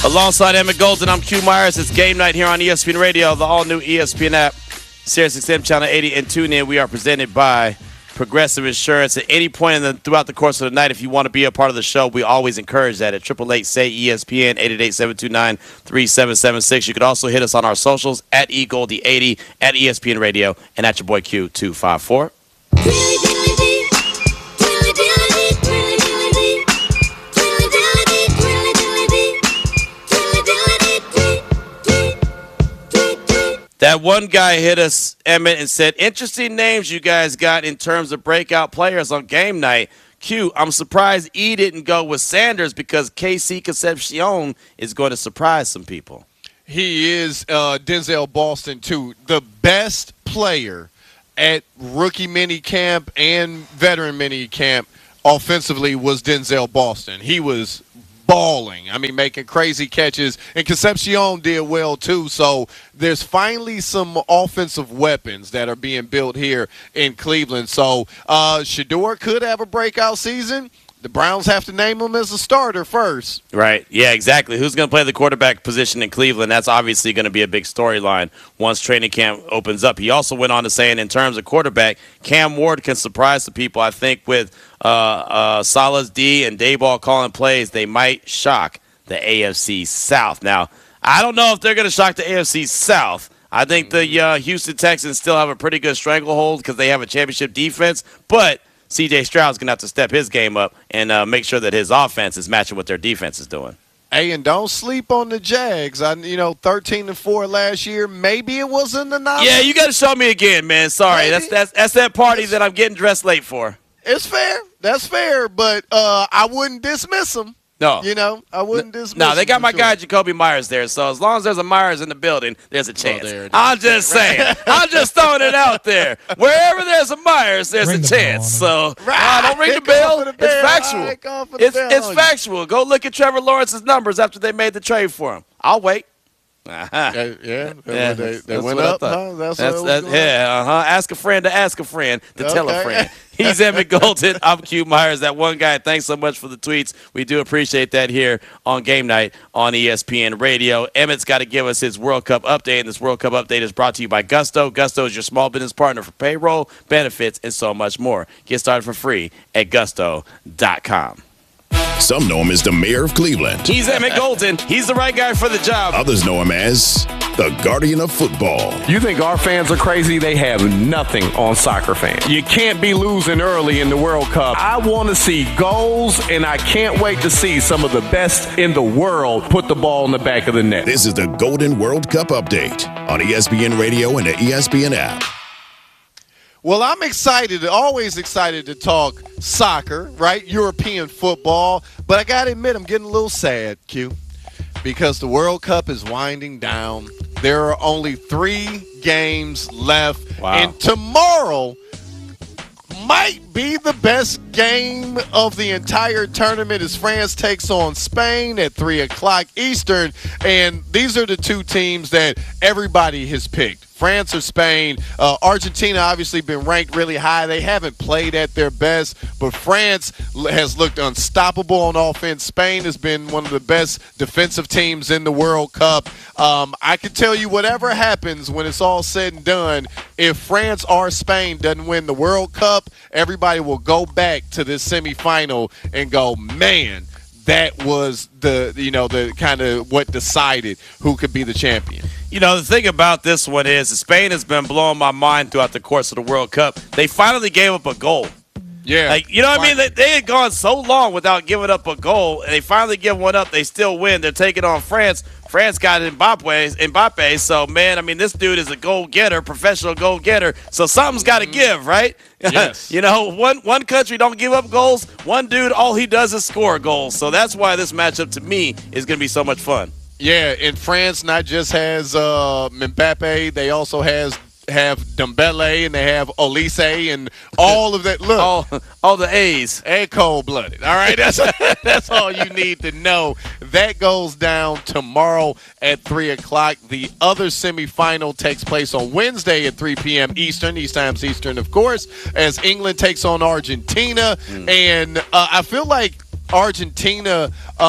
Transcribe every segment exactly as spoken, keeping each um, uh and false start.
Alongside Emmett Golden, I'm Q Myers. It's game night here on E S P N Radio, the all-new E S P N app, Sirius X M Channel eighty, and tune in. We are presented by Progressive Insurance. At any point in the, throughout the course of the night, if you want to be a part of the show, we always encourage that at eight eight eight, S A Y, E S P N, eight eight eight, seven two nine, three seven seven six. You could also hit us on our socials at E Goldie eighty, at E S P N Radio, and at your boy Q two five four. That one guy hit us, Emmett, and said, interesting names you guys got in terms of breakout players on game night. Q, I'm surprised E didn't go with Sanders because K C Concepcion is going to surprise some people. He is uh, Denzel Boston, too. The best player at rookie mini camp and veteran mini camp offensively was Denzel Boston. He was balling. I mean, making crazy catches. And Concepcion did well, too. So there's finally some offensive weapons that are being built here in Cleveland. So uh, Shedeur could have a breakout season. The Browns have to name him as a starter first. Right. Yeah, exactly. Who's going to play the quarterback position in Cleveland? That's obviously going to be a big storyline once training camp opens up. He also went on to say, in terms of quarterback, Cam Ward can surprise the people. I think with uh, uh, Salas D and Dayball calling plays, they might shock the A F C South. Now, I don't know if they're going to shock the A F C South. I think the uh, Houston Texans still have a pretty good stranglehold because they have a championship defense, but C J Stroud's going to have to step his game up and uh, make sure that his offense is matching what their defense is doing. Hey, and don't sleep on the Jags. I, you know, thirteen and four last year. Maybe it was an anomaly. Yeah, you got to show me again, man. Sorry, that's that's that's that party that I'm getting dressed late for. It's fair. That's fair, but uh, I wouldn't dismiss them. No. You know, I wouldn't dismiss No, they got my sure. guy Jacoby Myers there, so as long as there's a Myers in the building, there's a chance. Well, I'm just saying. I'm just throwing it out there. Wherever there's a Myers, there's Ring a the chance. bell So Right. uh, don't ring the Go bell. for the It's bell. factual. All right, go for the It's, bell. it's factual. Go look at Trevor Lawrence's numbers after they made the trade for him. I'll wait. Uh-huh. Yeah, yeah. Yeah, they, that's- they that's went what I up. thought. Huh? That's, That's, what that's, was going on? yeah, uh-huh. Ask a friend to ask a friend to tell a Okay. friend. He's Emmett Golden. I'm Q Myers. That one guy, thanks so much for the tweets. We do appreciate that here on Game Night on E S P N Radio. Emmett's got to give us his World Cup update, and this World Cup update is brought to you by Gusto. Gusto is your small business partner for payroll, benefits, and so much more. Get started for free at gusto dot com. Some know him as the mayor of Cleveland. He's Emmett Golden. He's the right guy for the job. Others know him as the guardian of football. You think our fans are crazy? They have nothing on soccer fans. You can't be losing early in the World Cup. I want to see goals, and I can't wait to see some of the best in the world put the ball in the back of the net. This is the Golden World Cup Update on E S P N Radio and the E S P N app. Well, I'm excited, always excited to talk soccer, right? European football. But I got to admit, I'm getting a little sad, Q, because the World Cup is winding down. There are only three games left. Wow. And tomorrow might be the best game of the entire tournament as France takes on Spain at three o'clock Eastern. And these are the two teams that everybody has picked. France or Spain. Uh, Argentina obviously been ranked really high. They haven't played at their best, but France has looked unstoppable on offense. Spain has been one of the best defensive teams in the World Cup. Um, I can tell you whatever happens when it's all said and done, if France or Spain doesn't win the World Cup, everybody will go back to this semifinal and go, man, that was the, you know, the kind of what decided who could be the champion. You know, the thing about this one is Spain has been blowing my mind throughout the course of the World Cup. They finally gave up a goal. Yeah. Like, you know what I mean? They, they had gone so long without giving up a goal, and they finally give one up. They still win. They're taking on France. France got Mbappe, Mbappe. So, man, I mean, this dude is a goal-getter, professional goal-getter. So something's got to give, right? Yes. You know, one one country don't give up goals. One dude, all he does is score goals. So that's why this matchup, to me, is going to be so much fun. Yeah, and France not just has uh, Mbappe, they also has have Dembele and they have Olise and all of that. Look, All, all the A's. and cold-blooded. All right, that's that's all you need to know. That goes down tomorrow at three o'clock. The other semifinal takes place on Wednesday at three p.m. Eastern, East Times Eastern, of course, as England takes on Argentina. Mm. And uh, I feel like Argentina,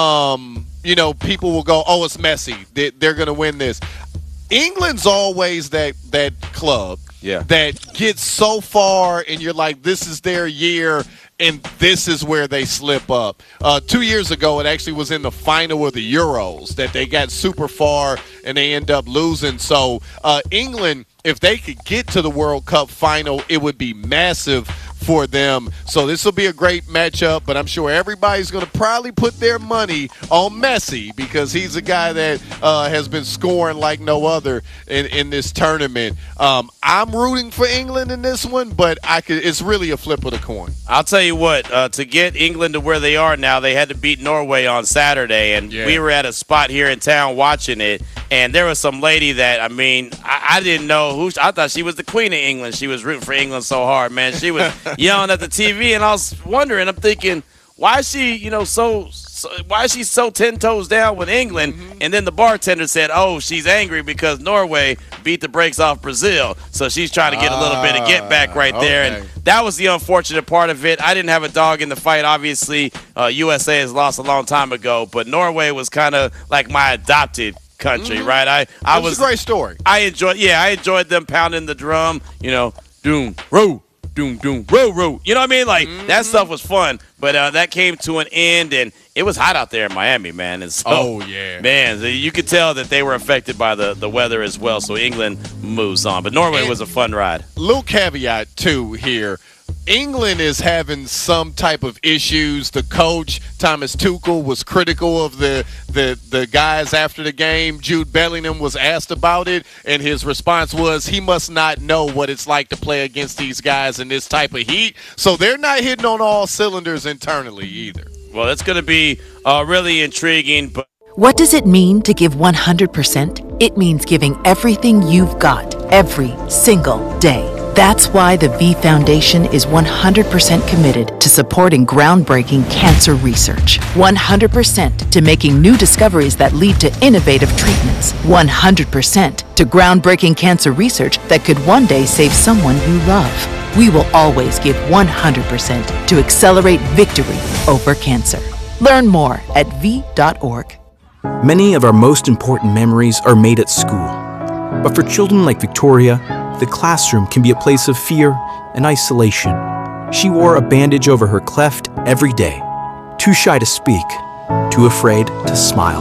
um, you know, people will go, oh, it's Messi. They, they're going to win this. England's always that that club yeah. that gets so far, and you're like, this is their year, and this is where they slip up. Uh, two years ago, it actually was in the final of the Euros that they got super far, and they end up losing. So uh, England, if they could get to the World Cup final, it would be massive for them. So this will be a great matchup, but I'm sure everybody's going to probably put their money on Messi because he's a guy that uh, has been scoring like no other in, in this tournament. Um, I'm rooting for England in this one, but I could, it's really a flip of the coin. I'll tell you what, uh, to get England to where they are now, they had to beat Norway on Saturday, and yeah. we were at a spot here in town watching it, and there was some lady that, I mean, I, I didn't know who, I thought she was the queen of England. She was rooting for England so hard, man. She was yelling at the T V, and I was wondering, I'm thinking, why is she, you know, so, so why is she so ten toes down with England? Mm-hmm. And then the bartender said, oh, she's angry because Norway beat the brakes off Brazil, so she's trying to get a little bit of get back right there. Okay. And that was the unfortunate part of it. I didn't have a dog in the fight. Obviously, uh, U S A has lost a long time ago, but Norway was kind of like my adopted country, mm-hmm. right? I, I was, was a great story. I enjoyed, yeah, I enjoyed them pounding the drum, you know, doom, row. Doom, doom, row, row. You know what I mean? Like, mm-hmm. that stuff was fun, but uh, that came to an end, and it was hot out there in Miami, man. And so, oh, yeah. Man, you could tell that they were affected by the, the weather as well, so England moves on. But Norway and was a fun ride. Little caveat, too, here. England is having some type of issues. The coach, Thomas Tuchel, was critical of the, the, the guys after the game. Jude Bellingham was asked about it, and his response was he must not know what it's like to play against these guys in this type of heat. So they're not hitting on all cylinders internally either. Well, it's going to be uh, really intriguing. But what does it mean to give one hundred percent? It means giving everything you've got every single day. That's why the V Foundation is one hundred percent committed to supporting groundbreaking cancer research. one hundred percent to making new discoveries that lead to innovative treatments. one hundred percent to groundbreaking cancer research that could one day save someone you love. We will always give one hundred percent to accelerate victory over cancer. Learn more at v dot org. Many of our most important memories are made at school. But for children like Victoria, the classroom can be a place of fear and isolation. She wore a bandage over her cleft every day, too shy to speak, too afraid to smile.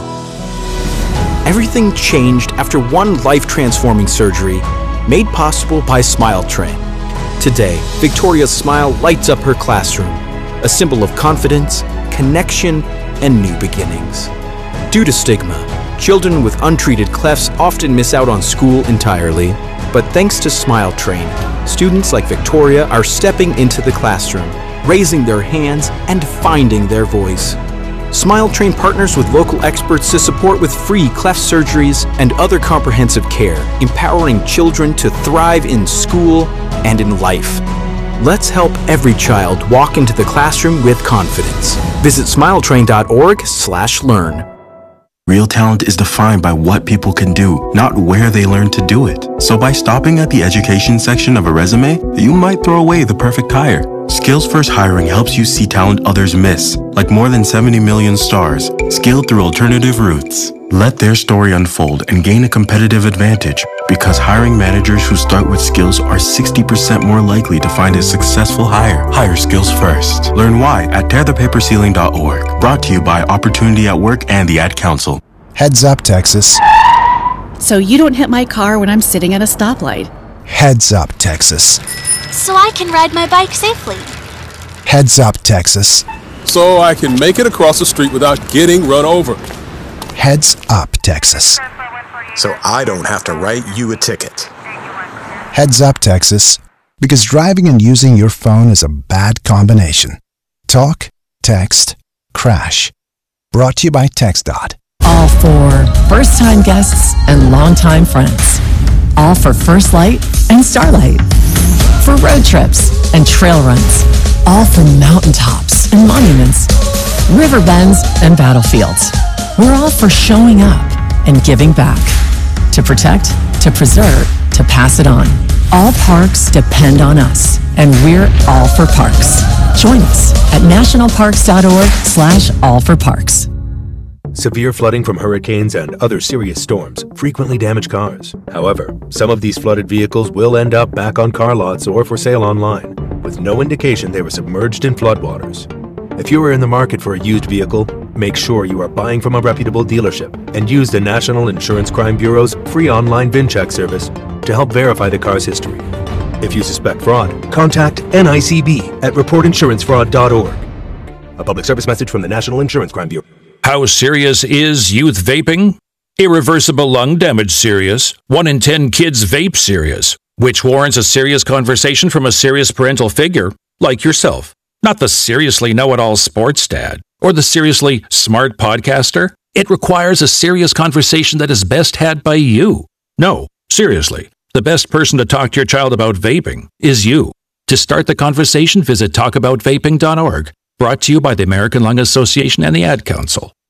Everything changed after one life-transforming surgery made possible by Smile Train. Today, Victoria's smile lights up her classroom, a symbol of confidence, connection, and new beginnings. Due to stigma, children with untreated clefts often miss out on school entirely. But thanks to Smile Train, students like Victoria are stepping into the classroom, raising their hands, and finding their voice. Smile Train partners with local experts to support with free cleft surgeries and other comprehensive care, empowering children to thrive in school and in life. Let's help every child walk into the classroom with confidence. Visit smiletrain dot org slash learn. Real talent is defined by what people can do, not where they learn to do it. So by stopping at the education section of a resume, you might throw away the perfect hire. Skills First Hiring helps you see talent others miss, like more than seventy million stars, skilled through alternative routes. Let their story unfold and gain a competitive advantage, because hiring managers who start with skills are sixty percent more likely to find a successful hire. Hire skills first. Learn why at tear the paper ceiling dot org. Brought to you by Opportunity at Work and the Ad Council. Heads up, Texas. So you don't hit my car when I'm sitting at a stoplight. Heads up, Texas. So I can ride my bike safely. Heads up, Texas. So I can make it across the street without getting run over. Heads up, Texas. So I don't have to write you a ticket. Heads up, Texas. Because driving and using your phone is a bad combination. Talk, text, crash. Brought to you by TextDot. All for first-time guests and longtime friends. All for First Light and Starlight. For road trips and trail runs. All for mountaintops and monuments. River bends and battlefields. We're all for showing up and giving back. To protect, to preserve, to pass it on. All parks depend on us, and we're all for parks. Join us at nationalparks.org slash all for parks. Severe flooding from hurricanes and other serious storms frequently damage cars. However, some of these flooded vehicles will end up back on car lots or for sale online, with no indication they were submerged in floodwaters. If you are in the market for a used vehicle, make sure you are buying from a reputable dealership and use the National Insurance Crime Bureau's free online VIN check service to help verify the car's history. If you suspect fraud, contact N I C B at report insurance fraud dot org. A public service message from the National Insurance Crime Bureau. How serious is youth vaping? Irreversible lung damage serious. One in ten kids vape serious, which warrants a serious conversation from a serious parental figure like yourself. Not the seriously know-it-all sports dad or the seriously smart podcaster. It requires a serious conversation that is best had by you. No, seriously, the best person to talk to your child about vaping is you. To start the conversation, visit talk about vaping dot org. Brought to you by the American Lung Association and the Ad Council.